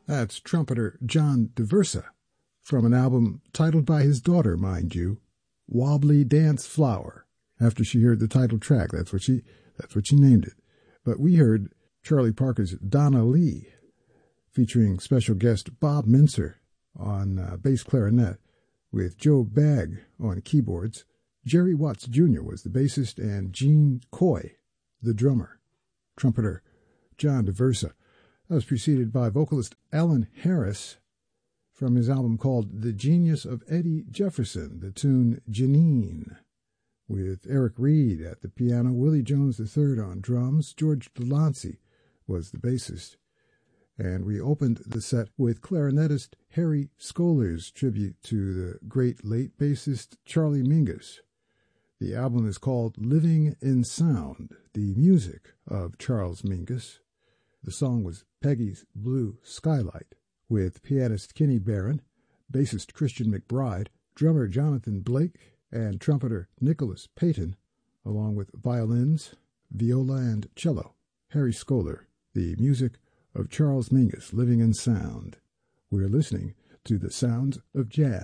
That's trumpeter John DeVersa from an album titled by his daughter, mind you, Wobbly Dance Flower. After she heard the title track, that's what she named it. But we heard Charlie Parker's Donna Lee, featuring special guest Bob Mincer on bass clarinet, with Joe Bagg on keyboards. Jerry Watts Jr. was the bassist, and Gene Coy, the drummer. Trumpeter John DeVersa. That was preceded by vocalist Alan Harris from his album called The Genius of Eddie Jefferson, the tune Janine, with Eric Reed at the piano, Willie Jones III on drums. George Delancey was the bassist. And we opened the set with clarinetist Harry Scholar's tribute to the great late bassist Charlie Mingus. The album is called Living in Sound, the music of Charles Mingus. The song was Peggy's Blue Skylight, with pianist Kenny Barron, bassist Christian McBride, drummer Jonathan Blake, and trumpeter Nicholas Payton, along with violins, viola, and cello. Harry Scholar, the music of Charles Mingus, Living in Sound. We're listening to the sounds of jazz.